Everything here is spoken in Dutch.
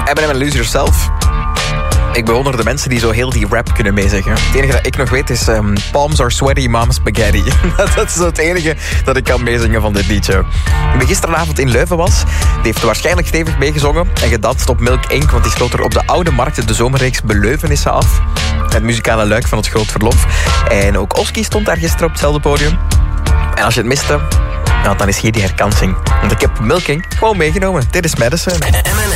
Eminem en Lose Yourself. Ik bewonder de mensen die zo heel die rap kunnen meezeggen. Het enige dat ik nog weet is Palms are sweaty, mom's spaghetti. Dat is zo het enige dat ik kan meezingen van dit liedje. Wie gisteravond in Leuven was, die heeft waarschijnlijk stevig meegezongen en gedanst op Milk Inc., want die sloot er op de Oude Markt de zomerreeks Beleuvenissen af. Het muzikale luik van het Groot Verlof. En ook Oski stond daar gisteren op hetzelfde podium. En als je het miste, dan is hier die herkansing. Want ik heb Milk Inc. gewoon meegenomen. Dit is Madison.